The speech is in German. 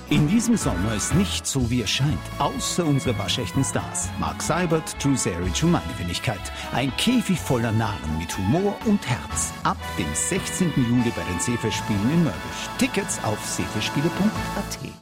In diesem Sommer ist nicht so, wie es scheint. Außer unsere waschechten Stars. Mark Seibert, Drew Seric und meine Wenigkeit. Ein Käfig voller Narren mit Humor und Herz. Ab dem 16. Juli bei den Seefestspielen in Mörbisch. Tickets auf seefestspiele.at.